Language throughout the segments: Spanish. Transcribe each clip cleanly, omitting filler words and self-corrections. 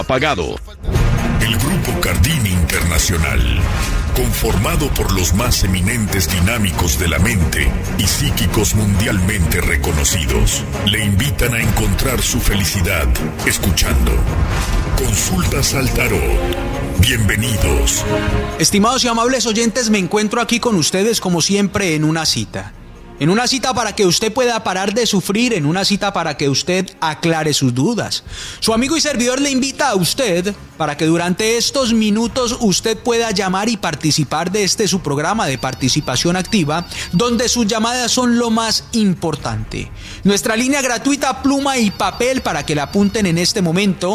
apagado. El Grupo Cardini Internacional, conformado por los más eminentes dinámicos de la mente y psíquicos mundialmente reconocidos, le invitan a encontrar su felicidad escuchando Consultas al Tarot. Bienvenidos. Estimados y amables oyentes, me encuentro aquí con ustedes como siempre en una cita. En una cita para que usted pueda parar de sufrir, en una cita para que usted aclare sus dudas. Su amigo y servidor le invita a usted para que durante estos minutos usted pueda llamar y participar de su programa de participación activa, donde sus llamadas son lo más importante. Nuestra línea gratuita, pluma y papel para que la apunten en este momento,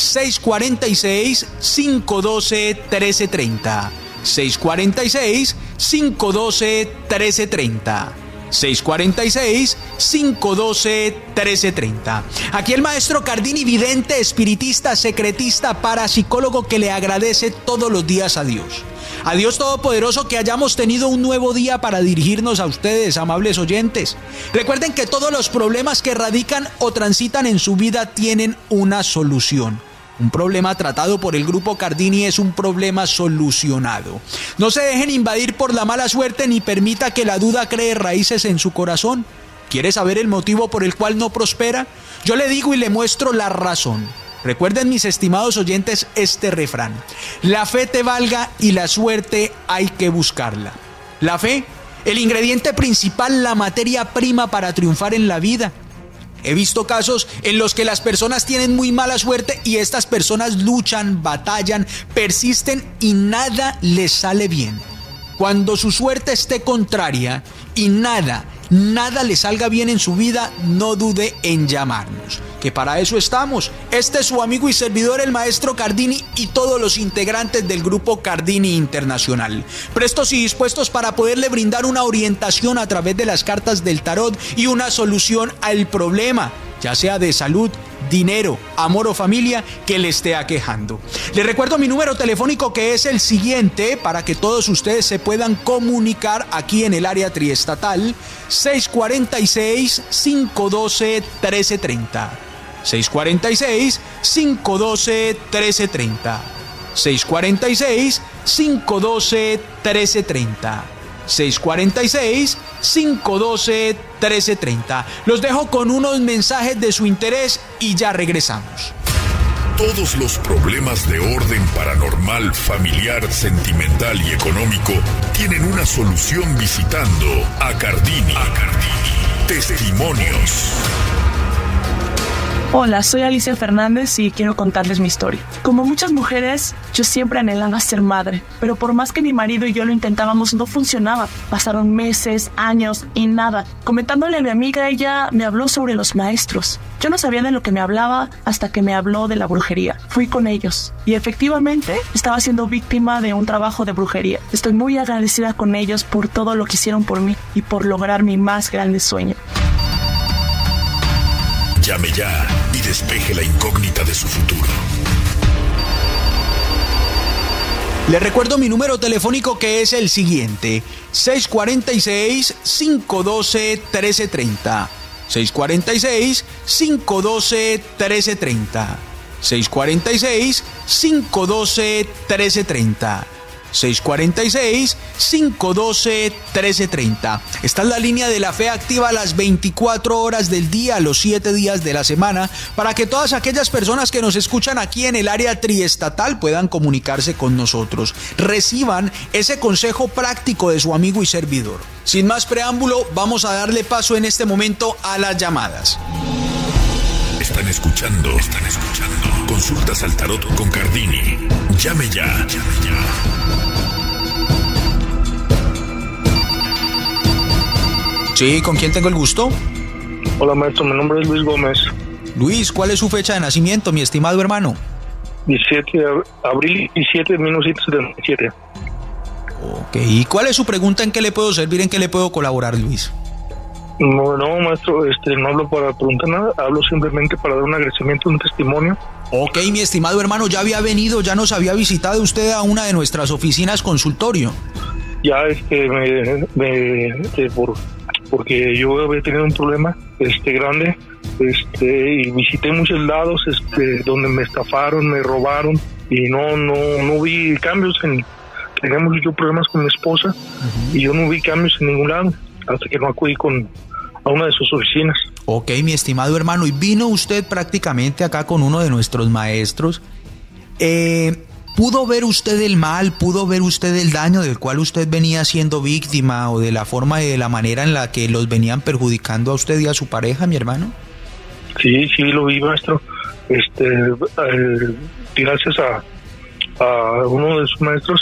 646-512-1330. 646-512-1330. 646-512-1330. Aquí el maestro Cardini, vidente, espiritista, secretista, parapsicólogo, que le agradece todos los días a Dios. A Dios Todopoderoso que hayamos tenido un nuevo día para dirigirnos a ustedes, amables oyentes. Recuerden que todos los problemas que radican o transitan en su vida tienen una solución. Un problema tratado por el Grupo Cardini es un problema solucionado. No se dejen invadir por la mala suerte ni permita que la duda cree raíces en su corazón. ¿Quiere saber el motivo por el cual no prospera? Yo le digo y le muestro la razón. Recuerden, mis estimados oyentes, este refrán: la fe te valga y la suerte hay que buscarla. La fe, el ingrediente principal, la materia prima para triunfar en la vida. He visto casos en los que las personas tienen muy mala suerte y estas personas luchan, batallan, persisten y nada les sale bien. Cuando su suerte esté contraria y nada le salga bien en su vida, no dude en llamarnos, que para eso estamos. Este es su amigo y servidor, el maestro Cardini, y todos los integrantes del Grupo Cardini Internacional, prestos y dispuestos para poderle brindar una orientación a través de las cartas del tarot y una solución al problema, ya sea de salud, dinero, amor o familia, que le esté aquejando. Les recuerdo mi número telefónico, que es el siguiente, para que todos ustedes se puedan comunicar aquí en el área triestatal: 646-512-1330. 646-512-1330. 646-512-1330. 646-512-1330. Los dejo con unos mensajes de su interés y ya regresamos. Todos los problemas de orden paranormal, familiar, sentimental y económico tienen una solución visitando a Cardini. Testimonios. Hola, soy Alicia Fernández y quiero contarles mi historia. Como muchas mujeres, yo siempre anhelaba ser madre, pero por más que mi marido y yo lo intentábamos, no funcionaba. Pasaron meses, años y nada. Comentándole a mi amiga, ella me habló sobre los maestros. Yo no sabía de lo que me hablaba hasta que me habló de la brujería. Fui con ellos y efectivamente estaba siendo víctima de un trabajo de brujería. Estoy muy agradecida con ellos por todo lo que hicieron por mí y por lograr mi más grande sueño. Llame ya y despeje la incógnita de su futuro. Les recuerdo mi número telefónico, que es el siguiente: 646-512-1330. 646-512-1330. 646-512-1330. 646-512-1330. Esta es la línea de la fe, activa a las 24 horas del día, los 7 días de la semana, para que todas aquellas personas que nos escuchan aquí en el área triestatal puedan comunicarse con nosotros, reciban ese consejo práctico de su amigo y servidor. Sin más preámbulo, vamos a darle paso en este momento a las llamadas. Están escuchando. Consultas al tarot con Cardini. Llame ya. Sí, ¿con quién tengo el gusto? Hola, maestro, mi nombre es Luis Gómez. Luis, ¿cuál es su fecha de nacimiento, mi estimado hermano? 17 de abril y 1977. Ok, ¿y cuál es su pregunta? ¿En qué le puedo servir? ¿En qué le puedo colaborar, Luis? No, maestro, no hablo para preguntar nada, hablo simplemente para dar un agradecimiento, un testimonio. Ok, mi estimado hermano, ya había venido, ya nos había visitado usted a una de nuestras oficinas consultorio. Ya, porque yo había tenido un problema grande, y visité muchos lados donde me estafaron, me robaron, y no vi cambios. Teníamos yo problemas con mi esposa, y yo no vi cambios en ningún lado hasta que no acudí a una de sus oficinas. Ok, mi estimado hermano, y vino usted prácticamente acá con uno de nuestros maestros. ¿Pudo ver usted el mal, pudo ver usted el daño del cual usted venía siendo víctima, o de la forma y de la manera en la que los venían perjudicando a usted y a su pareja, mi hermano? Sí, lo vi, maestro. Gracias a uno de sus maestros,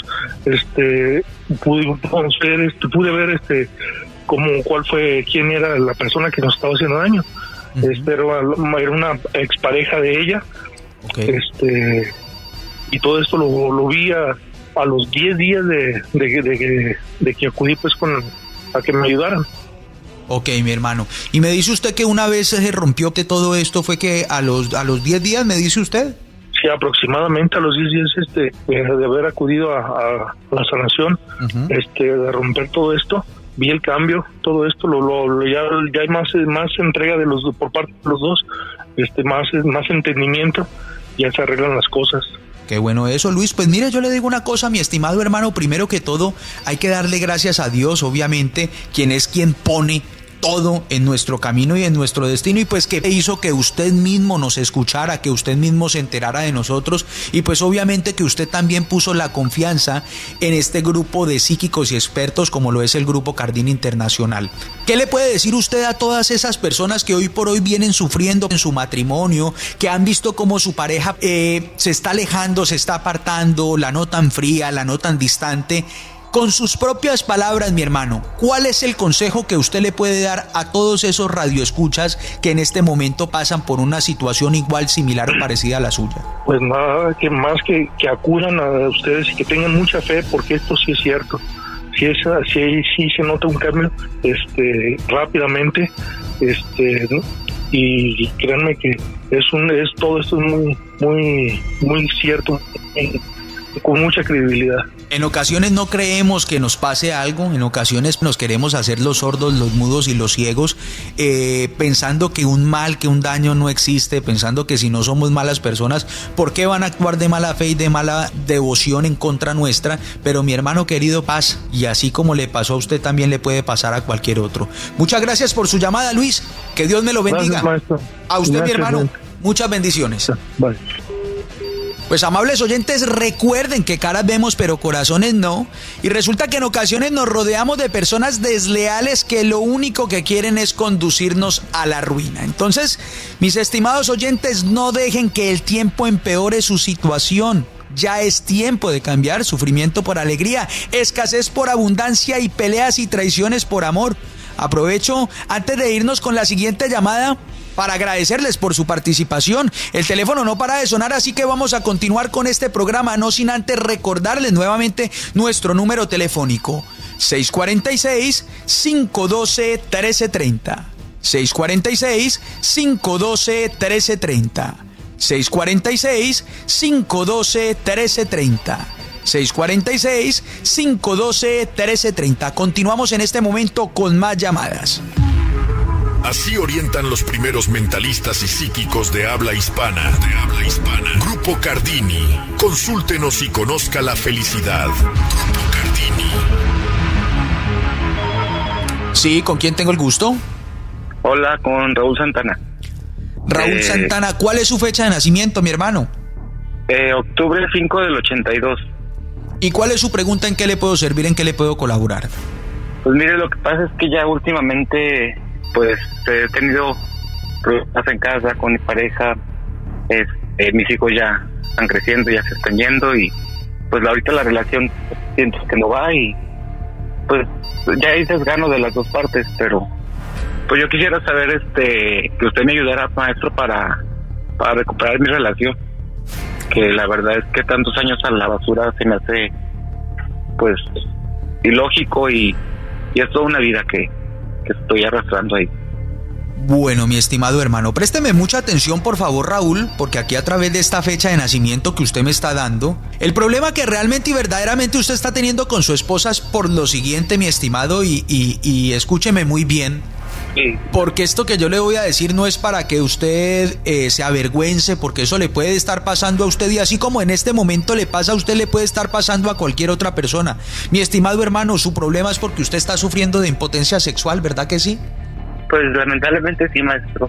pude ver quién era la persona que nos estaba haciendo daño. Era una expareja de ella. Okay. Y todo esto lo vi a los 10 días de que acudí pues a que me ayudaran. Ok, mi hermano. Y me dice usted que una vez se rompió de todo esto, ¿fue que a los 10 días, me dice usted? Sí, aproximadamente a los 10 días de haber acudido a la sanación, de romper todo esto, vi el cambio, todo esto, ya hay más entrega por parte de los dos, más entendimiento, ya se arreglan las cosas. Qué bueno eso, Luis. Pues mire, yo le digo una cosa, mi estimado hermano. Primero que todo, hay que darle gracias a Dios, obviamente, quien pone todo en nuestro camino y en nuestro destino, y pues que hizo que usted mismo nos escuchara, que usted mismo se enterara de nosotros, y pues obviamente que usted también puso la confianza en este grupo de psíquicos y expertos como lo es el Grupo Cardini Internacional. ¿Qué le puede decir usted a todas esas personas que hoy por hoy vienen sufriendo en su matrimonio, que han visto cómo su pareja se está alejando, se está apartando, la notan fría, la notan distante? Con sus propias palabras, mi hermano, ¿cuál es el consejo que usted le puede dar a todos esos radioescuchas que en este momento pasan por una situación igual, similar o parecida a la suya? Pues nada, que acudan a ustedes y que tengan mucha fe, porque esto sí es cierto. Sí se nota un cambio rápidamente, y créanme que todo esto es muy cierto, con mucha credibilidad. En ocasiones no creemos que nos pase algo, en ocasiones nos queremos hacer los sordos, los mudos y los ciegos, pensando que un mal, que un daño no existe, pensando que si no somos malas personas, ¿por qué van a actuar de mala fe y de mala devoción en contra nuestra? Pero mi hermano querido, pasa, y así como le pasó a usted, también le puede pasar a cualquier otro. Muchas gracias por su llamada, Luis, que Dios me lo bendiga. Gracias, maestro. A usted, Gracias, mi hermano, maestro. Muchas bendiciones. Bye. Pues amables oyentes, recuerden que caras vemos pero corazones no, y resulta que en ocasiones nos rodeamos de personas desleales que lo único que quieren es conducirnos a la ruina. Entonces, mis estimados oyentes, no dejen que el tiempo empeore su situación. Ya es tiempo de cambiar sufrimiento por alegría, escasez por abundancia y peleas y traiciones por amor. Aprovecho antes de irnos con la siguiente llamada para agradecerles por su participación. El teléfono no para de sonar, así que vamos a continuar con este programa, no sin antes recordarles nuevamente nuestro número telefónico: 646-512-1330. 646-512-1330. 646-512-1330. 646-512-1330. Continuamos en este momento con más llamadas. Así orientan los primeros mentalistas y psíquicos de habla hispana. Grupo Cardini. Consúltenos y conozca la felicidad. Grupo Cardini. Sí, ¿con quién tengo el gusto? Hola, con Raúl Santana. Raúl Santana, ¿cuál es su fecha de nacimiento, mi hermano? Octubre 5 del 82. ¿Y cuál es su pregunta? ¿En qué le puedo servir? ¿En qué le puedo colaborar? Pues mire, lo que pasa es que ya últimamente pues he tenido problemas en casa con mi pareja. Mis hijos ya están creciendo, ya se están yendo, y pues ahorita la relación siento que no va, y pues ya hay desgano de las dos partes, pero pues yo quisiera saber que usted me ayudara, maestro, para recuperar mi relación, que la verdad es que tantos años a la basura se me hace pues ilógico, y es toda una vida que estoy arrastrando ahí. Bueno, mi estimado hermano, présteme mucha atención por favor, Raúl, porque aquí a través de esta fecha de nacimiento que usted me está dando, el problema que realmente y verdaderamente usted está teniendo con su esposa es por lo siguiente, mi estimado, y escúcheme muy bien. Sí. Porque esto que yo le voy a decir no es para que usted se avergüence, porque eso le puede estar pasando a usted, y así como en este momento le pasa a usted, le puede estar pasando a cualquier otra persona. Mi estimado hermano, su problema es porque usted está sufriendo de impotencia sexual, ¿verdad que sí? Pues lamentablemente sí, maestro.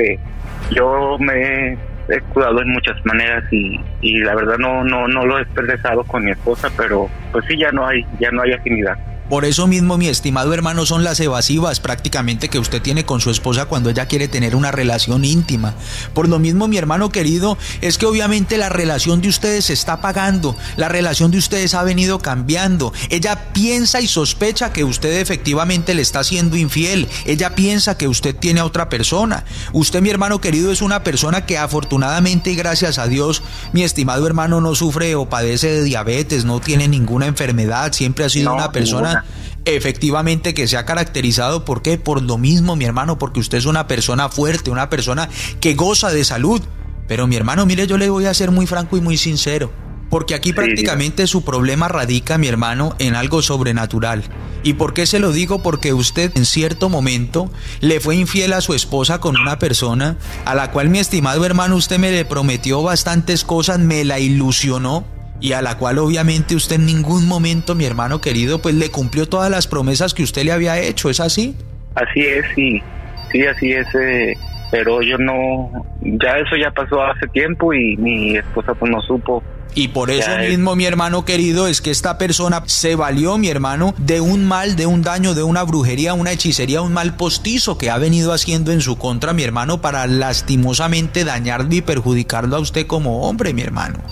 Yo me he cuidado en muchas maneras y la verdad no lo he expresado con mi esposa, pero pues sí, ya no hay afinidad. Por eso mismo, mi estimado hermano, son las evasivas prácticamente que usted tiene con su esposa cuando ella quiere tener una relación íntima. Por lo mismo, mi hermano querido, es que obviamente la relación de ustedes se está apagando, la relación de ustedes ha venido cambiando. Ella piensa y sospecha que usted efectivamente le está siendo infiel, ella piensa que usted tiene a otra persona. Usted, mi hermano querido, es una persona que afortunadamente y gracias a Dios, mi estimado hermano, no sufre o padece de diabetes, no tiene ninguna enfermedad, siempre ha sido una persona efectivamente que se ha caracterizado. ¿Por qué? Por lo mismo, mi hermano, porque usted es una persona fuerte, una persona que goza de salud. Pero mi hermano, mire, yo le voy a ser muy franco y muy sincero, porque aquí prácticamente su problema radica, mi hermano, en algo sobrenatural. ¿Y por qué se lo digo? Porque usted en cierto momento le fue infiel a su esposa con una persona a la cual, mi estimado hermano, usted me le prometió bastantes cosas, me la ilusionó, y a la cual obviamente usted en ningún momento, mi hermano querido, pues le cumplió todas las promesas que usted le había hecho. ¿Es así? Así es, sí, así es, pero yo no, ya eso ya pasó hace tiempo y mi esposa pues no supo. Y por eso mismo, mi hermano querido, es que esta persona se valió, mi hermano, de un mal, de un daño, de una brujería, una hechicería, un mal postizo que ha venido haciendo en su contra, mi hermano, para lastimosamente dañarlo y perjudicarlo a usted como hombre, mi hermano.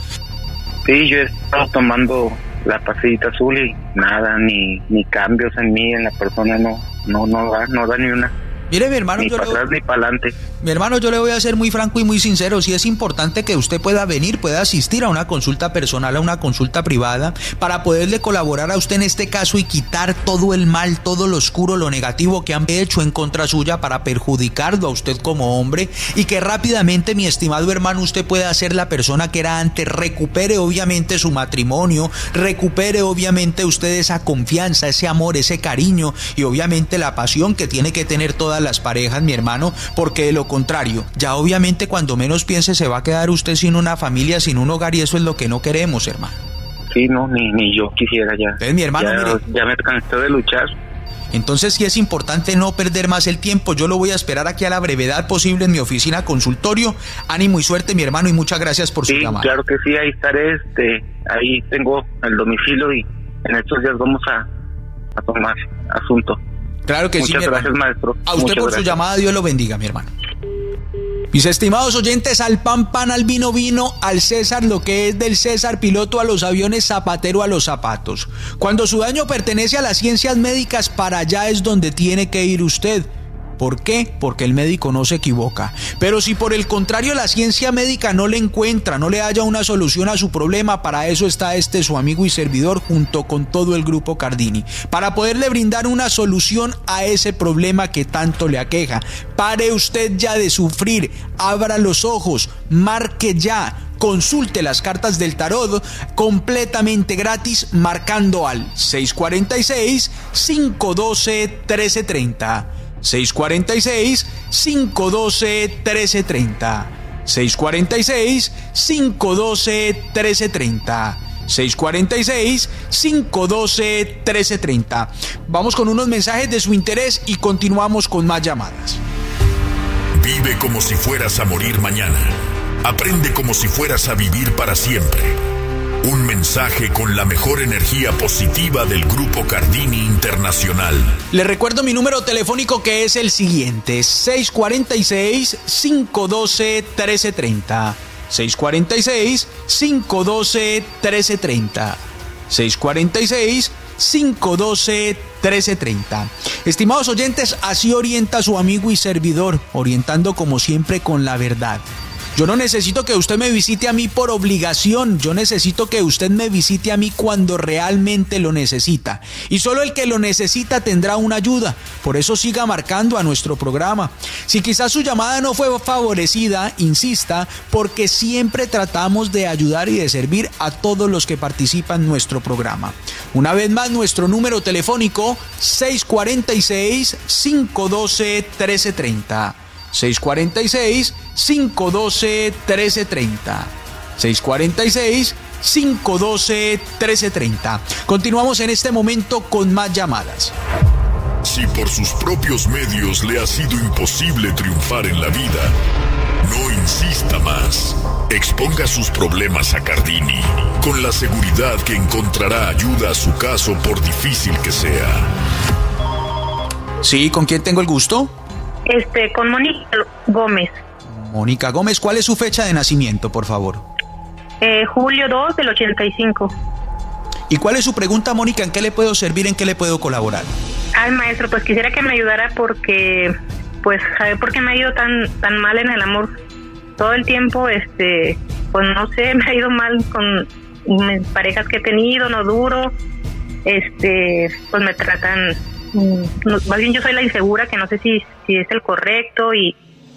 Sí, yo he estado tomando la pastillita azul y nada, ni cambios en mí, en la persona, no da ni una. Mire, mi hermano, ni para atrás ni para adelante. Mi hermano, yo le voy a ser muy franco y muy sincero. Sí es importante que usted pueda venir, pueda asistir a una consulta personal, a una consulta privada, para poderle colaborar a usted en este caso y quitar todo el mal, todo lo oscuro, lo negativo que han hecho en contra suya para perjudicarlo a usted como hombre, y que rápidamente, mi estimado hermano, usted pueda ser la persona que era antes, recupere obviamente su matrimonio, recupere obviamente usted esa confianza, ese amor, ese cariño y obviamente la pasión que tiene que tener todas las parejas, mi hermano, porque de lo contrario, ya obviamente cuando menos piense se va a quedar usted sin una familia, sin un hogar, y eso es lo que no queremos, hermano. Sí, no, ni yo quisiera ya. Entonces, mi hermano, mire, ya me cansé de luchar. Entonces sí es importante no perder más el tiempo. Yo lo voy a esperar aquí a la brevedad posible en mi oficina consultorio. Ánimo y suerte, mi hermano, y muchas gracias por su llamada. Claro que sí, ahí estaré, ahí tengo el domicilio y en estos días vamos a tomar asunto. Claro que sí, mi hermano. Muchas gracias, maestro. A usted por su llamada, Dios lo bendiga, mi hermano. Mis estimados oyentes, al pan, pan, al vino, vino, al César lo que es del César, piloto a los aviones, zapatero a los zapatos. Cuando su daño pertenece a las ciencias médicas, para allá es donde tiene que ir usted. ¿Por qué? Porque el médico no se equivoca. Pero si por el contrario la ciencia médica no le encuentra, no le halla una solución a su problema, para eso está su amigo y servidor junto con todo el grupo Cardini, para poderle brindar una solución a ese problema que tanto le aqueja. Pare usted ya de sufrir, abra los ojos, marque ya. Consulte las cartas del tarot completamente gratis marcando al 646-512-1330. 646-512-1330. 646-512-1330. 646-512-1330. Vamos con unos mensajes de su interés y continuamos con más llamadas. Vive como si fueras a morir mañana. Aprende como si fueras a vivir para siempre. Un mensaje con la mejor energía positiva del Grupo Cardini Internacional. Le recuerdo mi número telefónico, que es el siguiente: 646-512-1330. 646-512-1330. 646-512-1330. Estimados oyentes, así orienta su amigo y servidor, orientando como siempre con la verdad. Yo no necesito que usted me visite a mí por obligación, yo necesito que usted me visite a mí cuando realmente lo necesita. Y solo el que lo necesita tendrá una ayuda, por eso siga marcando a nuestro programa. Si quizás su llamada no fue favorecida, insista, porque siempre tratamos de ayudar y de servir a todos los que participan en nuestro programa. Una vez más, nuestro número telefónico 646-512-1330. 646-512-1330. 646-512-1330. Continuamos en este momento con más llamadas. Si por sus propios medios le ha sido imposible triunfar en la vida, no insista más. Exponga sus problemas a Cardini, con la seguridad que encontrará ayuda a su caso por difícil que sea. Sí, ¿con quién tengo el gusto? Con Mónica Gómez. Mónica Gómez, ¿cuál es su fecha de nacimiento, por favor? Julio 2 del 85. ¿Y cuál es su pregunta, Mónica? ¿En qué le puedo servir? ¿En qué le puedo colaborar? Ay, maestro, pues quisiera que me ayudara porque, pues, saber por qué me ha ido tan mal en el amor. Todo el tiempo, pues no sé, me ha ido mal con mis parejas que he tenido, no duro. Pues me tratan, más bien yo soy la insegura, que no sé si es el correcto y,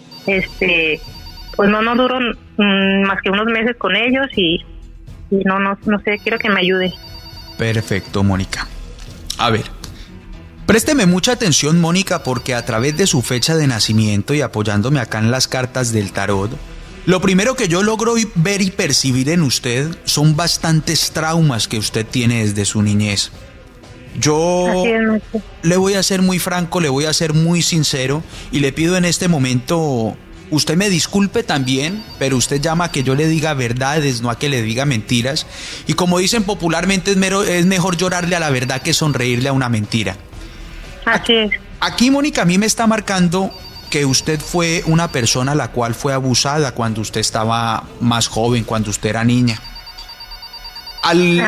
pues no duro más que unos meses con ellos y no sé, quiero que me ayude. Perfecto, Mónica. A ver, présteme mucha atención, Mónica, porque a través de su fecha de nacimiento y apoyándome acá en las cartas del tarot, lo primero que yo logro ver y percibir en usted son bastantes traumas que usted tiene desde su niñez. Yo le voy a ser muy franco, le voy a ser muy sincero y le pido en este momento, usted me disculpe también, pero usted llama a que yo le diga verdades, no a que le diga mentiras. Y como dicen popularmente, es mejor llorarle a la verdad que sonreírle a una mentira. Así es. Aquí, Mónica, a mí me está marcando que usted fue una persona la cual fue abusada cuando usted estaba más joven, cuando usted era niña. Al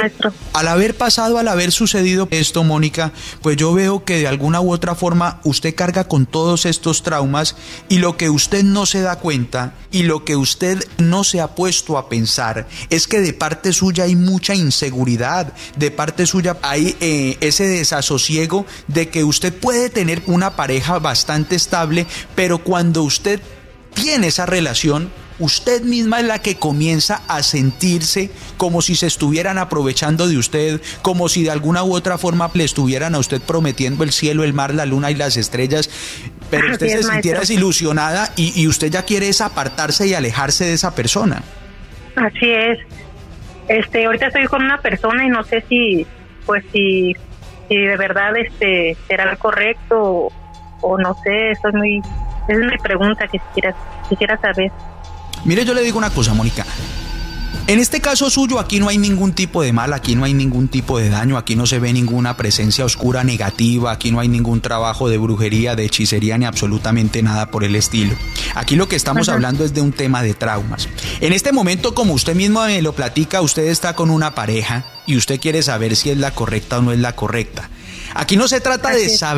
haber sucedido esto, Mónica, pues yo veo que de alguna u otra forma usted carga con todos estos traumas y lo que usted no se da cuenta y lo que usted no se ha puesto a pensar es que de parte suya hay mucha inseguridad, de parte suya hay ese desasosiego de que usted puede tener una pareja bastante estable, pero cuando usted tiene esa relación, usted misma es la que comienza a sentirse como si se estuvieran aprovechando de usted, como si de alguna u otra forma le estuvieran a usted prometiendo el cielo, el mar, la luna y las estrellas, pero usted se sintiera desilusionada y usted ya quiere es apartarse y alejarse de esa persona. Así es. Ahorita estoy con una persona y no sé si de verdad será lo correcto o no sé, esa es mi pregunta que quisiera saber. Mire, yo le digo una cosa, Mónica. En este caso suyo, aquí no hay ningún tipo de mal, aquí no hay ningún tipo de daño, aquí no se ve ninguna presencia oscura negativa, aquí no hay ningún trabajo de brujería, de hechicería, ni absolutamente nada por el estilo. Aquí lo que estamos hablando es de un tema de traumas. En este momento, como usted mismo me lo platica, usted está con una pareja y usted quiere saber si es la correcta o no es la correcta. Aquí no se trata de saber